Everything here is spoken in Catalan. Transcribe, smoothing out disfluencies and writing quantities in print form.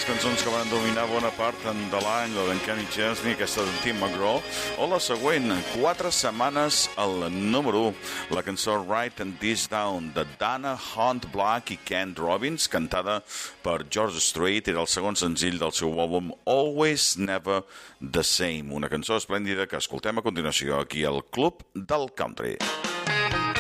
les cançons que van dominar bona part de l'any, la d'en Kenny Chesney, aquesta d'en Tim McGraw, o la següent, 4 setmanes al número 1, la cançó Write This Down, de Dana Hunt Black i Ken Robbins, cantada per George Strait, era el segon senzill del seu àlbum Always Never the Same, una cançó esplèndida que escoltem a continuació aquí al Club del Country.